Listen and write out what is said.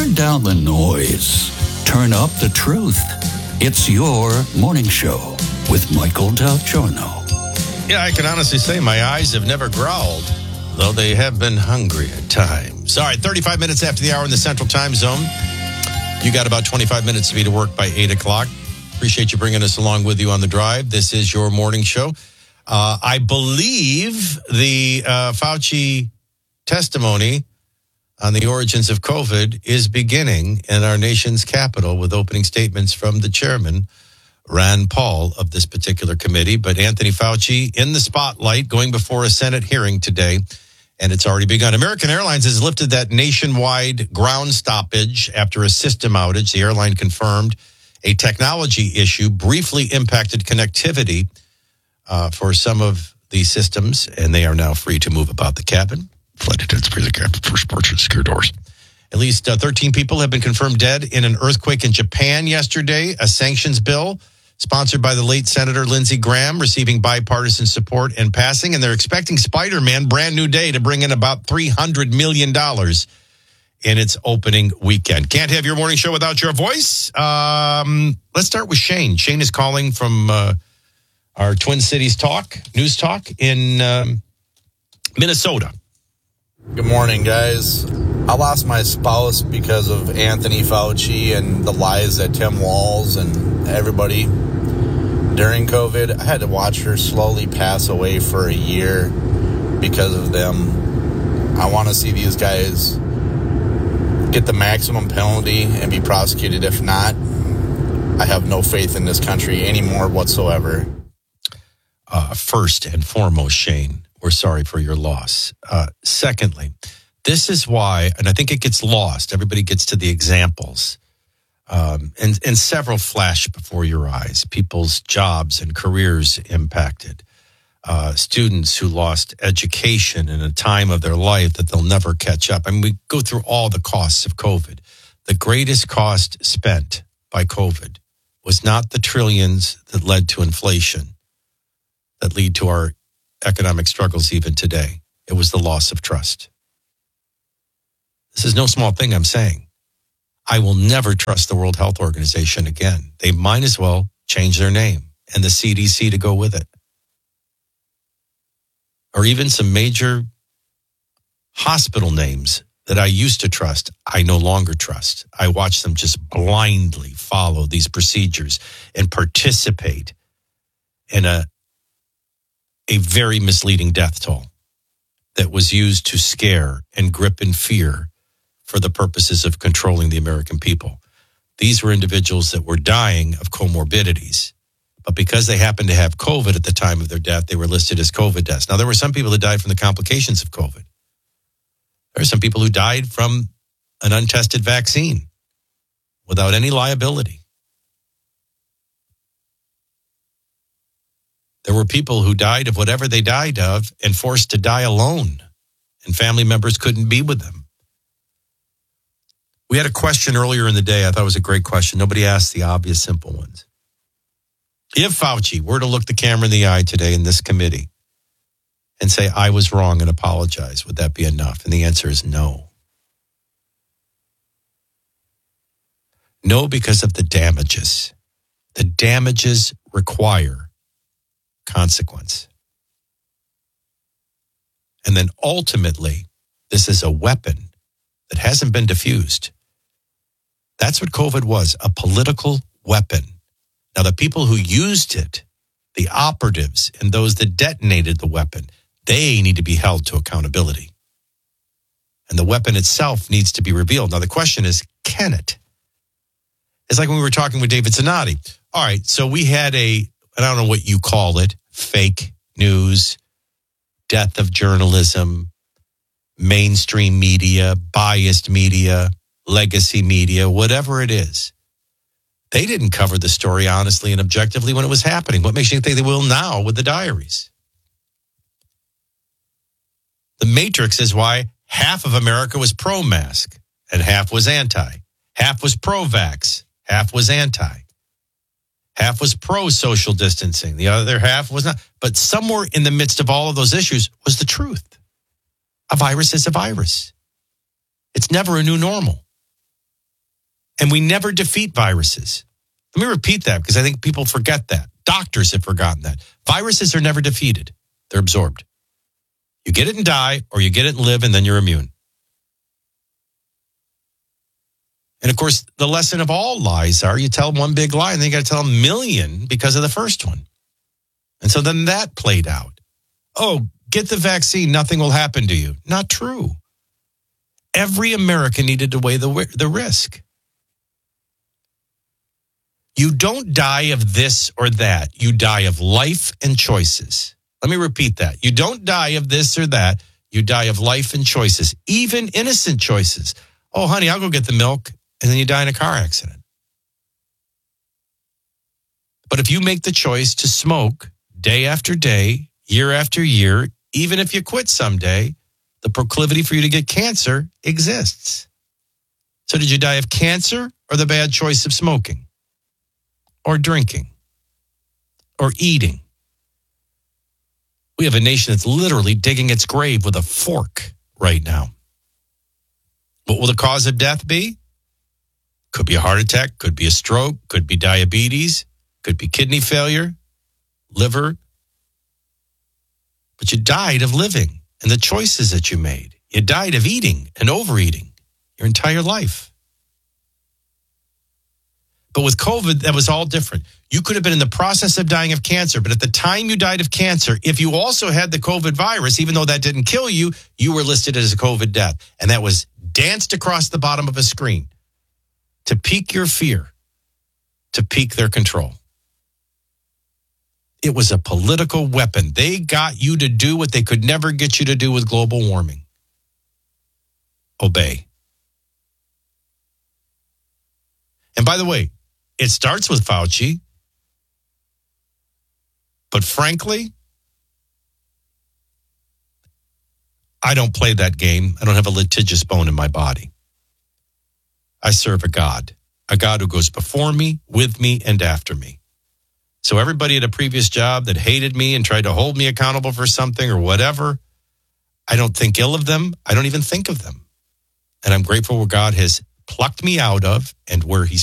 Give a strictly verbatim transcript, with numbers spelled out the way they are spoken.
Turn down the noise. Turn up the truth. It's your morning show with Michael Del Giorno. Yeah, I can honestly say my eyes have never growled, though they have been hungry at times. All right, thirty-five minutes after the hour in the Central Time Zone. You got about twenty-five minutes to be to work by eight o'clock. Appreciate you bringing us along with you on the drive. This is your morning show. Uh, I believe the uh, Fauci testimony on the origins of COVID is beginning in our nation's capital with opening statements from the chairman, Rand Paul, of this particular committee. But Anthony Fauci in the spotlight going before a Senate hearing today, and it's already begun. American Airlines has lifted that nationwide ground stoppage after a system outage. The airline confirmed a technology issue briefly impacted connectivity uh, for some of the systems, and they are now free to move about the cabin. Flight attendants free the cabin for sports and secure doors. At least uh, thirteen people have been confirmed dead in an earthquake in Japan yesterday. A sanctions bill sponsored by the late Senator Lindsey Graham receiving bipartisan support and passing, and they're expecting Spider-Man Brand New Day to bring in about three hundred million dollars in its opening weekend. Can't have your morning show without your voice. Um, let's start with Shane. Shane is calling from uh, our Twin Cities Talk, News Talk in um, Minnesota. Good morning, guys. I lost my spouse because of Anthony Fauci and the lies that Tim Walz and everybody during COVID. I had to watch her slowly pass away for a year because of them. I want to see these guys get the maximum penalty and be prosecuted. If not, I have no faith in this country anymore whatsoever. Uh, first and foremost, Shane, we're sorry for your loss. Uh, secondly, this is why, and I think it gets lost. Everybody gets to the examples. Um, and, and several flash before your eyes. People's jobs and careers impacted. Uh, students who lost education in a time of their life that they'll never catch up. I mean, we go through all the costs of COVID. The greatest cost spent by COVID was not the trillions that led to inflation, that lead to our economic struggles even today. It was the loss of trust. This is no small thing I'm saying. I will never trust the World Health Organization again. They might as well change their name and the C D C to go with it. Or even some major hospital names that I used to trust, I no longer trust. I watch them just blindly follow these procedures and participate in a a very misleading death toll that was used to scare and grip in fear for the purposes of controlling the American people. These were individuals that were dying of comorbidities, but because they happened to have COVID at the time of their death, they were listed as COVID deaths. Now, there were some people that died from the complications of COVID. There are some people who died from an untested vaccine without any liability. There were people who died of whatever they died of and forced to die alone, and family members couldn't be with them. We had a question earlier in the day. I thought it was a great question. Nobody asked the obvious, simple ones. If Fauci were to look the camera in the eye today in this committee and say, I was wrong and apologize, would that be enough? And the answer is no. No, because of the damages. The damages require consequence. And then ultimately, this is a weapon that hasn't been diffused. That's what COVID was, a political weapon. Now, the people who used it, the operatives and those that detonated the weapon, they need to be held to accountability. And the weapon itself needs to be revealed. Now, the question is, can it? It's like when we were talking with David Zanotti. All right, so we had a, I don't know what you call it, fake news, death of journalism, mainstream media, biased media, legacy media, whatever it is. They didn't cover the story honestly and objectively when it was happening. What makes you think they will now with the diaries? The Matrix is why half of America was pro-mask and half was anti. Half was pro-vax, half was anti. Half was pro-social distancing. The other half was not. But somewhere in the midst of all of those issues was the truth. A virus is a virus. It's never a new normal. And we never defeat viruses. Let me repeat that because I think people forget that. Doctors have forgotten that. Viruses are never defeated. They're absorbed. You get it and die, or you get it and live, and then you're immune. And of course, the lesson of all lies are you tell one big lie and then you got to tell a million because of the first one. And so then that played out. Oh, get the vaccine, nothing will happen to you. Not true. Every American needed to weigh the, the risk. You don't die of this or that. You die of life and choices. Let me repeat that. You don't die of this or that. You die of life and choices, even innocent choices. Oh, honey, I'll go get the milk. And then you die in a car accident. But if you make the choice to smoke day after day, year after year, even if you quit someday, the proclivity for you to get cancer exists. So did you die of cancer or the bad choice of smoking? Or drinking? Or eating? We have a nation that's literally digging its grave with a fork right now. What will the cause of death be? Could be a heart attack, could be a stroke, could be diabetes, could be kidney failure, liver. But you died of living and the choices that you made. You died of eating and overeating your entire life. But with COVID, that was all different. You could have been in the process of dying of cancer, but at the time you died of cancer, if you also had the COVID virus, even though that didn't kill you, you were listed as a COVID death. And that was danced across the bottom of a screen to pique your fear, to pique their control. It was a political weapon. They got you to do what they could never get you to do with global warming. Obey. And by the way, it starts with Fauci. But frankly, I don't play that game. I don't have a litigious bone in my body. I serve a God, a God who goes before me, with me, and after me. So everybody at a previous job that hated me and tried to hold me accountable for something or whatever, I don't think ill of them. I don't even think of them. And I'm grateful where God has plucked me out of and where he's